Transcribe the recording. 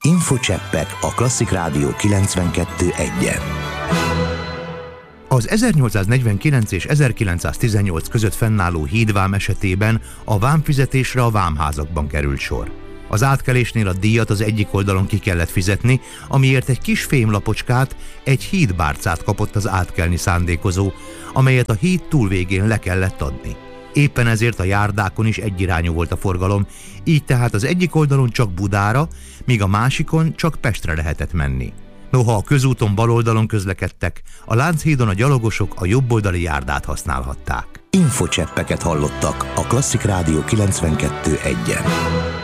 Infocseppek a Klasszik Rádió 92.1-en. Az 1849 és 1918 között fennálló hídvám esetében a vámfizetésre a vámházakban került sor. Az átkelésnél a díjat az egyik oldalon ki kellett fizetni, amiért egy kis fémlapocskát, egy hídbárcát kapott az átkelni szándékozó, amelyet a híd túlvégén le kellett adni. Éppen ezért a járdákon is egyirányú volt a forgalom, így tehát az egyik oldalon csak Budára, míg a másikon csak Pestre lehetett menni. Noha a közúton bal oldalon közlekedtek, a Lánchídon a gyalogosok a jobboldali járdát használhatták. Infocseppeket hallottak a Klasszik Rádió 92.1-en.